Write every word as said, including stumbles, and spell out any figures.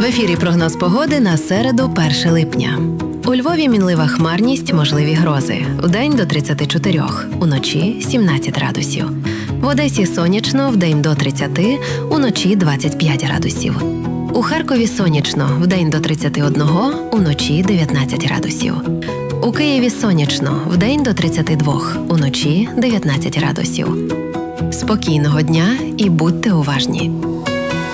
ефірі прогноз погоди на середу, перше липня. У Львові мінлива хмарність, можливі грози. Вдень до тридцяти чотирьох, уночі сімнадцять градусів. В Одесі сонячно, вдень до тридцяти, уночі двадцять п'ять градусів. У Харкові сонячно, вдень до тридцяти одного, уночі дев'ятнадцять градусів. У Києві сонячно, вдень до тридцяти двох, уночі дев'ятнадцять градусів. Спокійного дня і будьте уважні!